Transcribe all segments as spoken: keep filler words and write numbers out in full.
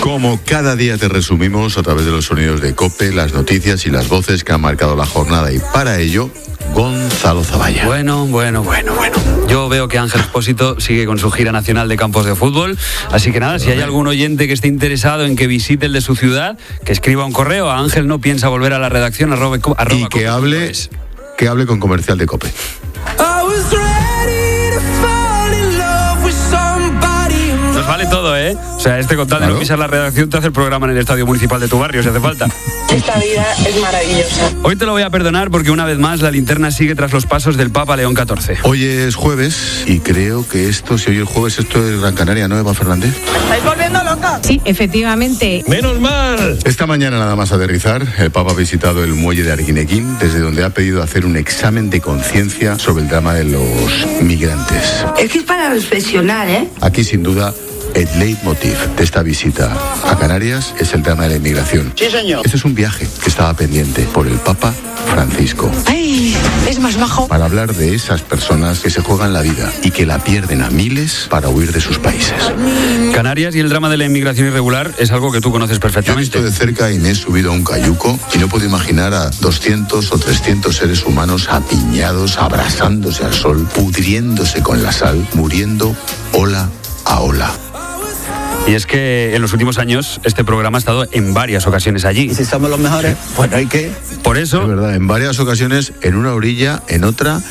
Como cada día te resumimos a través de los sonidos de COPE, las noticias y las voces que han marcado la jornada, y para ello, Gonzalo Zavalla. Bueno, bueno, bueno, bueno. Yo veo que Ángel Expósito sigue con su gira nacional de campos de fútbol, así que nada, si hay algún oyente que esté interesado en que visite el de su ciudad, que escriba un correo a Ángel no piensa volver a la redacción arroba, arroba y que hable, que hable con comercial de COPE. Nos vale todo, ¿eh? O sea, este con tal de no pisar la redacción te hace el programa en el estadio municipal de tu barrio, si hace falta. Esta vida es maravillosa. Hoy te lo voy a perdonar porque una vez más la linterna sigue tras los pasos del Papa León catorce. Hoy es jueves y creo que esto, si hoy es jueves, esto es Gran Canaria, ¿no, Eva Fernández? ¿Estáis volviendo locos? Sí, efectivamente. ¡Menos mal! Esta mañana, nada más aterrizar, el Papa ha visitado el muelle de Arguineguín, desde donde ha pedido hacer un examen de conciencia sobre el drama de los migrantes. Es que es para reflexionar, ¿eh? Aquí, sin duda, el leitmotiv de esta visita a Canarias es el tema de la inmigración. Sí, señor. Este es un viaje que estaba pendiente por el Papa Francisco. ¡Ay! Es más bajo. Para hablar de esas personas que se juegan la vida y que la pierden a miles para huir de sus países. Canarias y el drama de la inmigración irregular es algo que tú conoces perfectamente. Yo he visto de cerca y me he subido a un cayuco y no puedo imaginar a doscientos o trescientos seres humanos apiñados, abrazándose al sol, pudriéndose con la sal, muriendo ola a ola. Y es que en los últimos años este programa ha estado en varias ocasiones allí. Y si somos los mejores, bueno, hay que... Por eso... Es verdad, en varias ocasiones, en una orilla, en otra,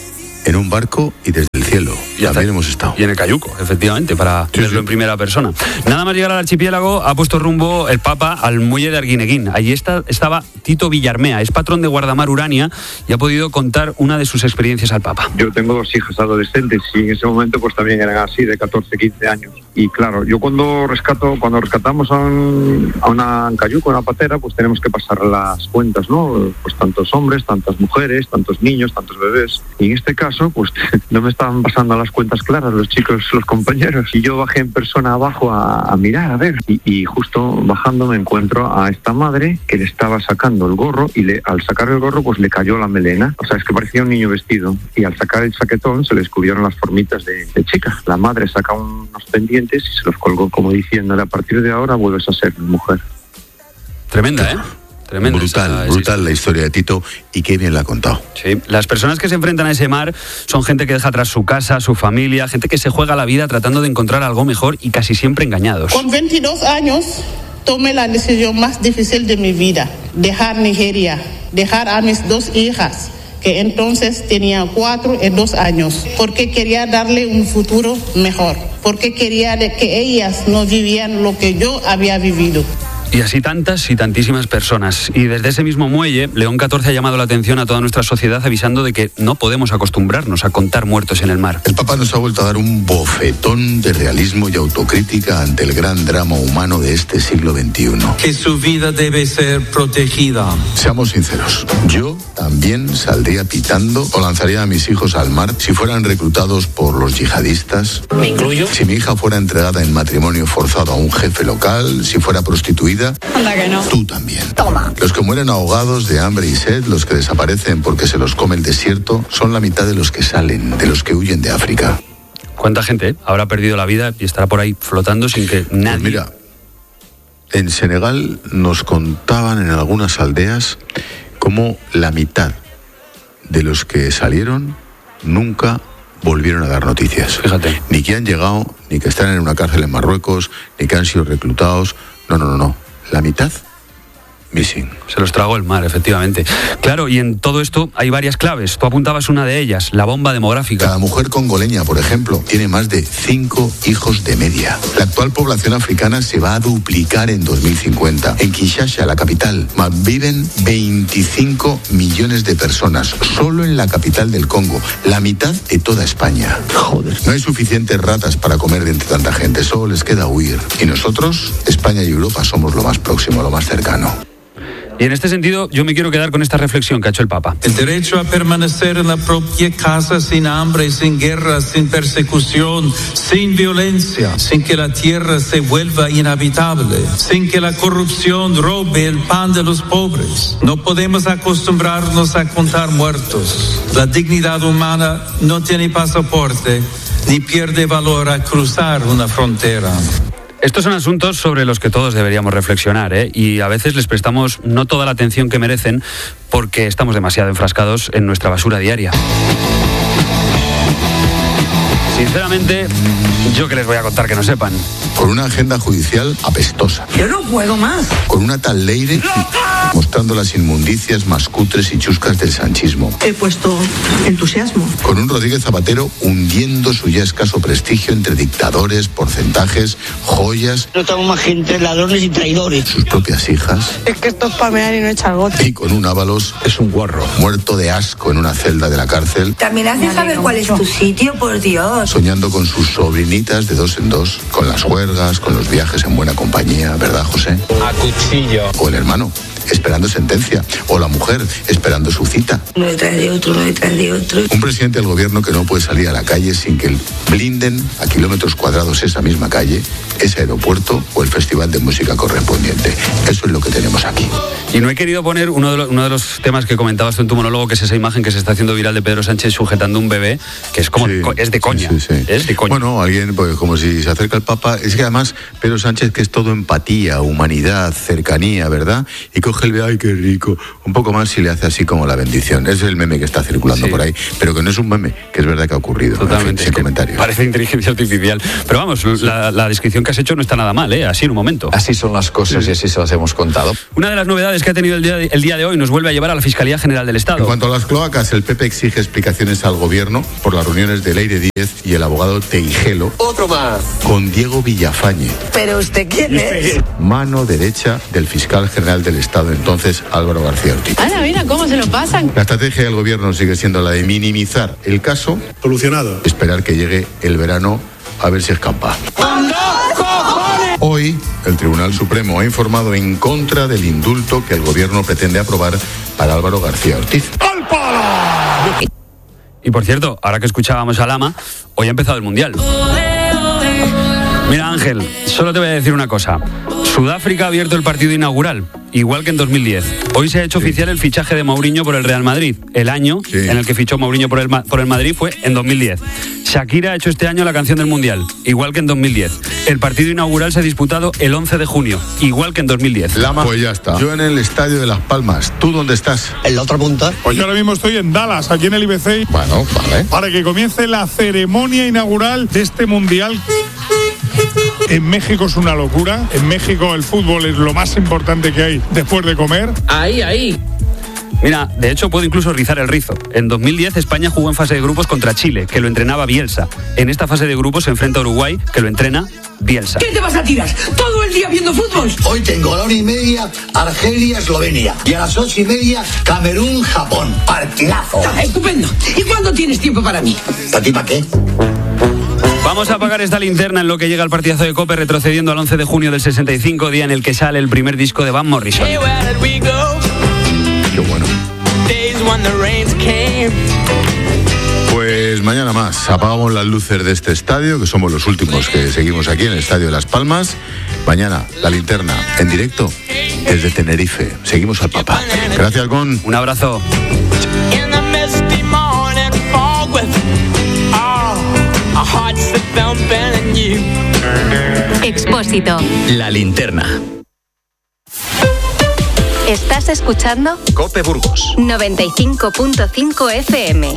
en un barco y desde el cielo. Y también hemos estado. Y en el cayuco, efectivamente, para sí, verlo sí. en primera persona. Nada más llegar al archipiélago, ha puesto rumbo el Papa al muelle de Arguineguín. Allí está, estaba Tito Villarmea, es patrón de Guardamar Urania y ha podido contar una de sus experiencias al Papa. Yo tengo dos hijas adolescentes y en ese momento pues también eran así, de catorce, quince años. Y claro, yo cuando rescato, cuando rescatamos a, un, a una cayuco, a una patera, pues tenemos que pasar las cuentas, ¿no? Pues tantos hombres, tantas mujeres, tantos niños, tantos bebés. Y en este caso, pues no me estaban pasando las cuentas claras los chicos, los compañeros. Y yo bajé en persona abajo a, a mirar, a ver. Y, y justo bajando me encuentro a esta madre que le estaba sacando el gorro y le, al sacar el gorro pues le cayó la melena. O sea, es que parecía un niño vestido. Y al sacar el chaquetón se le descubrieron las formitas de, de chica. La madre saca unos pendientes y se los colgó como diciéndole: a partir de ahora vuelves a ser mujer. Tremenda, ¿eh? Tremenda. Brutal, esa, brutal esa la historia de Tito, y qué bien la ha contado. Sí, las personas que se enfrentan a ese mar son gente que deja atrás su casa, su familia, gente que se juega la vida tratando de encontrar algo mejor y casi siempre engañados. Con veintidós años tomé la decisión más difícil de mi vida: dejar Nigeria, dejar a mis dos hijas, que entonces tenían cuatro y dos años, porque quería darle un futuro mejor, porque quería de que ellas no vivían lo que yo había vivido. Y así tantas y tantísimas personas. Y desde ese mismo muelle, León catorce ha llamado la atención a toda nuestra sociedad avisando de que no podemos acostumbrarnos a contar muertos en el mar. El Papa nos ha vuelto a dar un bofetón de realismo y autocrítica ante el gran drama humano de este siglo veintiuno. Que su vida debe ser protegida. Seamos sinceros, yo también saldría pitando o lanzaría a mis hijos al mar si fueran reclutados por los yihadistas. ¿Me incluyo? Si mi hija fuera entregada en matrimonio forzado a un jefe local, si fuera prostituida. Anda que no. Tú también. Toma. Los que mueren ahogados de hambre y sed, los que desaparecen porque se los come el desierto, son la mitad de los que salen, de los que huyen de África. ¿Cuánta gente eh, habrá perdido la vida y estará por ahí flotando sin que nadie... Pues mira, en Senegal nos contaban en algunas aldeas cómo la mitad de los que salieron nunca volvieron a dar noticias. Fíjate. Ni que han llegado, ni que están en una cárcel en Marruecos, ni que han sido reclutados. No, no, no, no. La mitad, missing. Se los tragó el mar, efectivamente. Claro, y en todo esto hay varias claves. Tú apuntabas una de ellas, la bomba demográfica. Cada mujer congoleña, por ejemplo, tiene más de cinco hijos de media. La actual población africana se va a duplicar en dos mil cincuenta. En Kinshasa, la capital, viven veinticinco millones de personas, solo en la capital del Congo, la mitad de toda España. Joder. No hay suficientes ratas para comer de entre tanta gente, solo les queda huir. Y nosotros, España y Europa, somos lo más próximo, lo más cercano. Y en este sentido, yo me quiero quedar con esta reflexión que ha hecho el Papa. El derecho a permanecer en la propia casa sin hambre, sin guerra, sin persecución, sin violencia, sin que la tierra se vuelva inhabitable, sin que la corrupción robe el pan de los pobres. No podemos acostumbrarnos a contar muertos. La dignidad humana no tiene pasaporte ni pierde valor a cruzar una frontera. Estos son asuntos sobre los que todos deberíamos reflexionar, ¿eh? Y a veces les prestamos no toda la atención que merecen porque estamos demasiado enfrascados en nuestra basura diaria. Sinceramente, yo que les voy a contar que no sepan. Con una agenda judicial apestosa. Yo no puedo más. Con una tal Leire mostrando las inmundicias más cutres y chuscas del sanchismo. He puesto entusiasmo. Con un Rodríguez Zapatero hundiendo su ya escaso prestigio entre dictadores, porcentajes, joyas. No estamos más gente, ladrones y traidores. Sus propias hijas. Es que esto es pamear y no echar gota. Y con un Ábalos, es un guarro, muerto de asco en una celda de la cárcel. También has de saber cuál es tu sitio, por Dios. Soñando con sus sobrinitas de dos en dos, con las juergas, con los viajes en buena compañía, ¿verdad, José? A cuchillo. O el hermano, esperando sentencia. O la mujer, esperando su cita. Uno detrás de otro, uno detrás de otro. Un presidente del gobierno que no puede salir a la calle sin que blinden a kilómetros cuadrados esa misma calle, ese aeropuerto o el festival de música correspondiente. Eso es lo que tenemos aquí. Y no he querido poner uno de, los, uno de los temas que comentabas tú en tu monólogo, que es esa imagen que se está haciendo viral de Pedro Sánchez sujetando un bebé, que es como sí, es de coña. Sí, sí, sí. Es de coña. Bueno, alguien, pues como si se acerca el Papa, es que además Pedro Sánchez, que es todo empatía, humanidad, cercanía, ¿verdad? Y coge el bebé, ay, qué rico, un poco más y le hace así como la bendición. Ese es el meme que está circulando sí. por ahí, pero que no es un meme, que es verdad que ha ocurrido. Totalmente. En fin, sin comentarios. Parece inteligencia artificial. Pero vamos, la, la descripción que has hecho no está nada mal, ¿eh? Así en un momento. Así son las cosas sí. y así se las hemos contado. Una de las novedades que ha tenido el día, de, el día de hoy nos vuelve a llevar a la Fiscalía General del Estado. En cuanto a las cloacas, el P P exige explicaciones al gobierno por las reuniones de Leire Díez y el abogado Teijelo. Otro más. Con Diego Villafañe. ¿Pero usted quién es? Mano derecha del fiscal general del Estado, entonces Álvaro García Ortiz. Ana, mira cómo se lo pasan. La estrategia del gobierno sigue siendo la de minimizar el caso. Solucionado. Esperar que llegue el verano a ver si escapa. Hoy, el Tribunal Supremo ha informado en contra del indulto que el gobierno pretende aprobar para Álvaro García Ortiz. ¡Al palo! Y por cierto, ahora que escuchábamos a Lama, hoy ha empezado el Mundial. Mira, Ángel, solo te voy a decir una cosa. Sudáfrica ha abierto el partido inaugural, igual que en dos mil diez. Hoy se ha hecho sí. oficial el fichaje de Mourinho por el Real Madrid. El año sí. en el que fichó Mourinho por el, por el Madrid fue en dos mil diez. Shakira ha hecho este año la canción del Mundial, igual que en dos mil diez. El partido inaugural se ha disputado el once de junio, igual que en dos mil diez. Lama, pues ya está. Yo en el estadio de Las Palmas. ¿Tú dónde estás? En la otra punta. Pues yo ahora mismo estoy en Dallas, aquí en el I B C. Bueno, vale. Para que comience la ceremonia inaugural de este Mundial. En México es una locura. En México el fútbol es lo más importante que hay después de comer. Ahí, ahí. Mira, de hecho puedo incluso rizar el rizo. En dos mil diez España jugó en fase de grupos contra Chile, que lo entrenaba Bielsa. En esta fase de grupos se enfrenta a Uruguay, que lo entrena Bielsa. ¿Qué te vas a tirar? ¿Todo el día viendo fútbol? Hoy tengo a la una y media Argelia, Eslovenia. Y a las ocho y media Camerún, Japón. Partidazo. Ah, estupendo. ¿Y cuándo tienes tiempo para mí? ¿Para ti para qué? Vamos a apagar esta linterna en lo que llega el partidazo de COPE, retrocediendo al once de junio del sesenta y cinco, día en el que sale el primer disco de Van Morrison. Qué bueno. Pues mañana más. Apagamos las luces de este estadio, que somos los últimos que seguimos aquí en el Estadio de Las Palmas. Mañana, la linterna, en directo, desde Tenerife. Seguimos al Papa. Gracias, Gon. Un abrazo. Expósito. La linterna. ¿Estás escuchando? COPE Burgos. noventa y cinco punto cinco F M.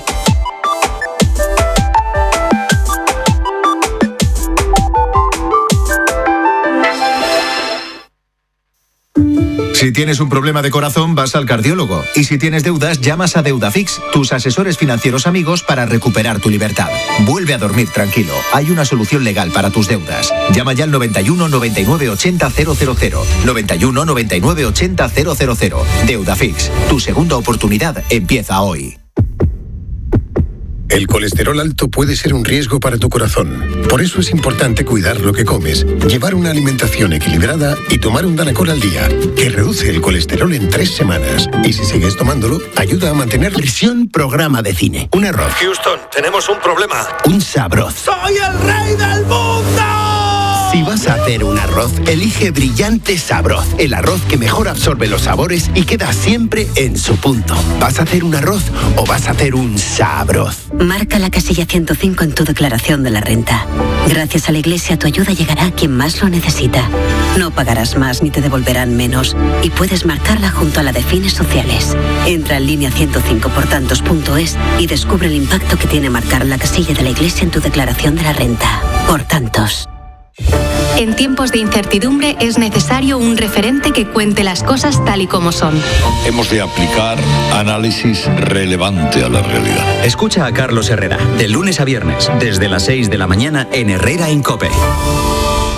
Si tienes un problema de corazón, vas al cardiólogo. Y si tienes deudas, llamas a Deudafix, tus asesores financieros amigos, para recuperar tu libertad. Vuelve a dormir tranquilo. Hay una solución legal para tus deudas. Llama ya al noventa y uno, noventa y nueve, ochenta, cero cero cero. noventa y uno, noventa y nueve, ochenta, cero cero cero. Deudafix, tu segunda oportunidad empieza hoy. El colesterol alto puede ser un riesgo para tu corazón. Por eso es importante cuidar lo que comes, llevar una alimentación equilibrada y tomar un Danacol al día, que reduce el colesterol en tres semanas. Y si sigues tomándolo, ayuda a mantener Prisión Programa de Cine. Un error. Houston, tenemos un problema. Un sabroso. ¡Soy el rey del mundo! Si vas a hacer un arroz, elige Brillante Sabroz, el arroz que mejor absorbe los sabores y queda siempre en su punto. ¿Vas a hacer un arroz o vas a hacer un sabroz? Marca la casilla ciento cinco en tu declaración de la renta. Gracias a la Iglesia tu ayuda llegará a quien más lo necesita. No pagarás más ni te devolverán menos y puedes marcarla junto a la de fines sociales. Entra en línea ciento cinco por tantos punto es y descubre el impacto que tiene marcar la casilla de la Iglesia en tu declaración de la renta. Por tantos. En tiempos de incertidumbre es necesario un referente que cuente las cosas tal y como son. Hemos de aplicar análisis relevante a la realidad. Escucha a Carlos Herrera, de lunes a viernes, desde las seis de la mañana en Herrera en COPE.